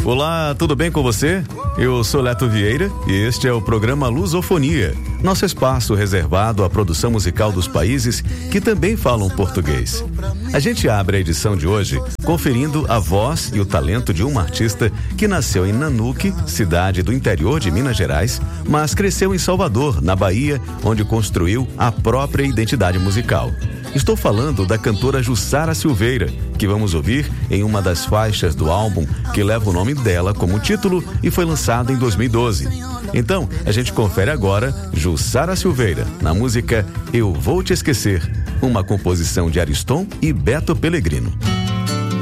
Olá, tudo bem com você? Eu sou Leto Vieira e este é o programa Lusofonia, nosso espaço reservado à produção musical dos países que também falam português. A gente abre a edição de hoje conferindo a voz e o talento de uma artista que nasceu em Nanuque, cidade do interior de Minas Gerais, mas cresceu em Salvador, na Bahia, onde construiu a própria identidade musical. Estou falando da cantora Jussara Silveira, que vamos ouvir em uma das faixas do álbum que leva o nome dela como título e foi lançado em 2012. Então, a gente confere agora Jussara Silveira, na música Eu Vou Te Esquecer, uma composição de Ariston e Beto Pellegrino.